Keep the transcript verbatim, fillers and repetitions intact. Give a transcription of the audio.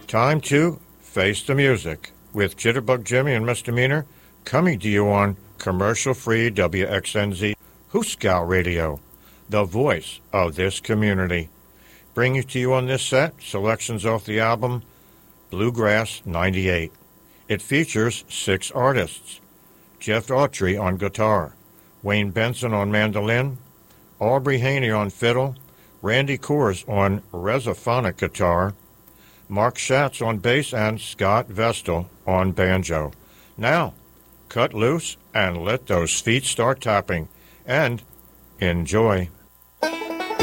Time to face the music with Jitterbug Jimmy and Misdemeanor coming to you on commercial-free W X N Z Hooskow Radio, the voice of this community. Bringing to you on this set selections off the album Bluegrass ninety-eight. It features six artists: Jeff Autry on guitar, Wayne Benson on mandolin, Aubrey Haney on fiddle, Randy Coors on resophonic guitar, Mark Schatz on bass, and Scott Vestal on banjo. Now, cut loose and let those feet start tapping, and enjoy.